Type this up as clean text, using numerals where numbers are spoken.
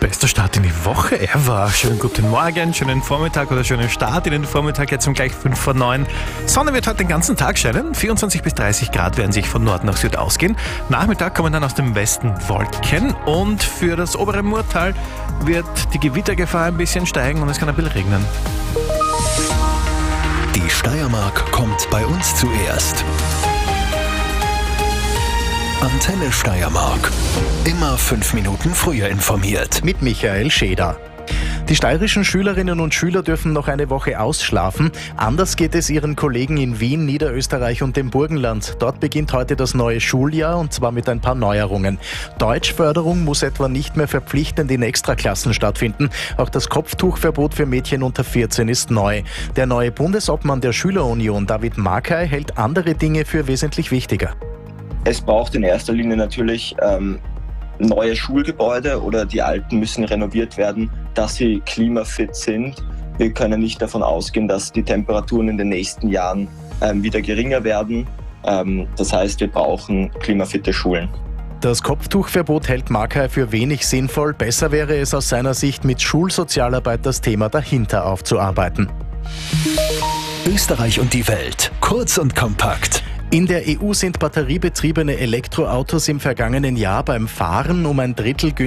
Bester Start in die Woche ever. Schönen guten Morgen, schönen Vormittag oder schönen Start in den Vormittag. Jetzt um gleich 5 vor 9. Sonne wird heute den ganzen Tag scheinen. 24 bis 30 Grad werden sich von Nord nach Süd ausgehen. Nachmittag kommen dann aus dem Westen Wolken. Und für das obere Murtal wird die Gewittergefahr ein bisschen steigen und es kann ein bisschen regnen. Die Steiermark kommt bei uns zuerst. Antenne Steiermark. Immer 5 Minuten früher informiert. Mit Michael Scheder. Die steirischen Schülerinnen und Schüler dürfen noch eine Woche ausschlafen. Anders geht es ihren Kollegen in Wien, Niederösterreich und dem Burgenland. Dort beginnt heute das neue Schuljahr und zwar mit ein paar Neuerungen. Deutschförderung muss etwa nicht mehr verpflichtend in Extraklassen stattfinden. Auch das Kopftuchverbot für Mädchen unter 14 ist neu. Der neue Bundesobmann der Schülerunion, David Markay, hält andere Dinge für wesentlich wichtiger. Es braucht in erster Linie natürlich neue Schulgebäude oder die alten müssen renoviert werden, dass sie klimafit sind. Wir können nicht davon ausgehen, dass die Temperaturen in den nächsten Jahren wieder geringer werden. Das heißt, wir brauchen klimafitte Schulen. Das Kopftuchverbot hält Markay für wenig sinnvoll. Besser wäre es aus seiner Sicht, mit Schulsozialarbeit das Thema dahinter aufzuarbeiten. Österreich und die Welt. Kurz und kompakt. In der EU sind batteriebetriebene Elektroautos im vergangenen Jahr beim Fahren um ein Drittel